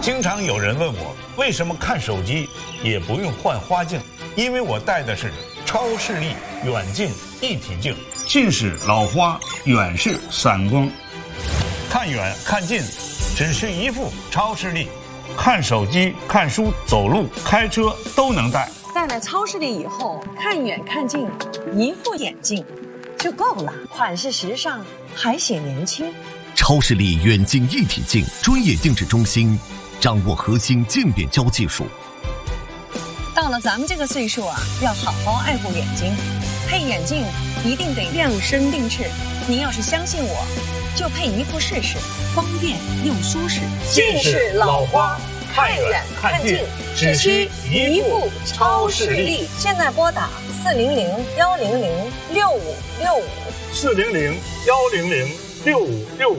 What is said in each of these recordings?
经常有人问我，为什么看手机也不用换花镜？因为我戴的是超视力远近一体镜，近视老花，远视散光，看远看近只需一副超视力，看手机、看书、走路、开车都能戴。 戴了超视力以后，看远看近，一副眼镜就够了，款式时尚，还显年轻。 超视力远近一体镜专业定制中心，掌握核心渐变焦技术。 到了咱们这个岁数啊，要好好爱护眼睛，配眼镜一定得量身定制。您要是相信我，就配一副试试，方便又舒适。 近视老花，看远看近只需一副超视力。 现在拨打 400-100-6565，400-100-6565。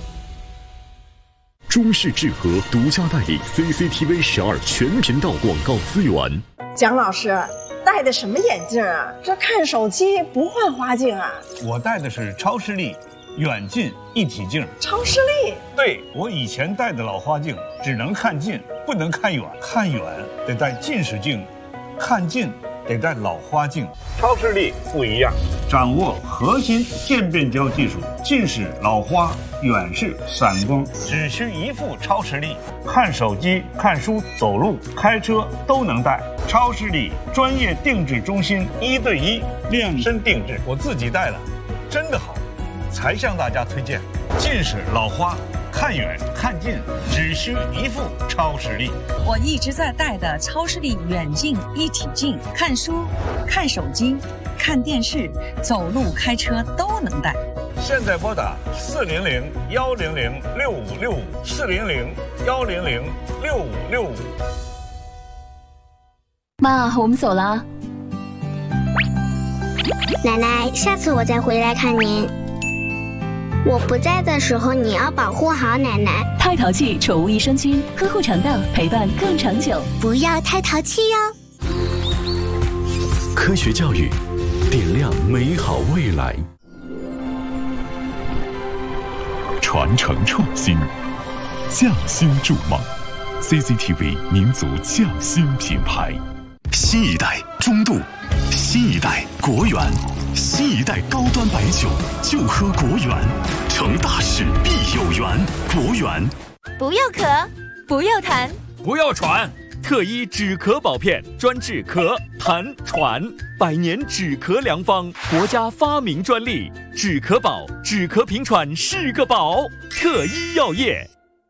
中视智和独家代理 CCTV 12全频道广告资源。 蒋老师戴的什么眼镜啊？这看手机不换花镜啊？ 我戴的是超视力远近一体镜。 超视力？ 对，我以前戴的老花镜只能看近，不能看远，看远得戴近视镜，看近得戴老花镜。超视力不一样，掌握核心渐变焦技术，近视老花，远视散光，只需一副超视力，看手机、看书、走路、开车都能戴。超视力专业定制中心，1对1量身定制，我自己戴了，真的好，才向大家推荐。近视老花，看远看近只需一副超视力。 我一直在戴的超视力远近一体镜，看书、看手机、看电视、走路、开车都能戴。 现在拨打400-100-6565，400-100-6565。 妈，我们走了。 奶奶，下次我再回来看您。我不在的时候，你要保护好奶奶。 太淘气宠物益生菌，呵护肠道，陪伴更长久。 不要太淘气哟。 科学教育，点亮美好未来。传承创新，匠心筑梦。CCTV 民族匠心品牌。新一代中度，新一代国源，新一代高端白酒就喝国源，成大事必有缘。国源。 不要咳，不要痰， 不要喘。特一止咳宝片，专治咳、痰、喘，100年止咳良方，国家发明专利。止咳宝，止咳平喘是个宝。特一药业。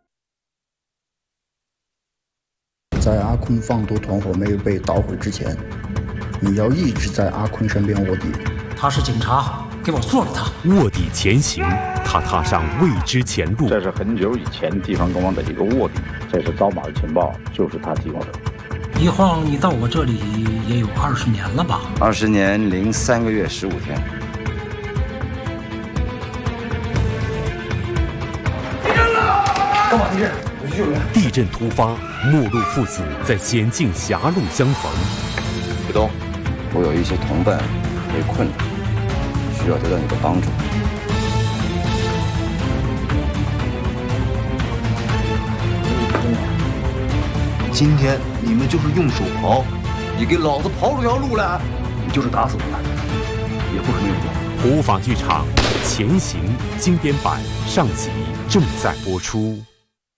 在阿坤放毒团伙没有被捣毁之前，你要一直在阿坤身边卧底。 他是警察，给我做了他。 卧底前行，他踏上未知前路。 这是很久以前地方公安的一个卧底，这是遭马的情报，就是他提供的。 一晃你到我这里也有20年了吧 ？20年零3个月15天。 地震了！干嘛地震？我去救人。 地震突发，末路父子在险境狭路相逢。 浦东，我有一些同伴被困了，需要得到你的帮助。 今天你们就是用手刨，你给老子刨出条路来，你就是打死我们，也不可能有用。 普法剧场《前行》经典版上集正在播出。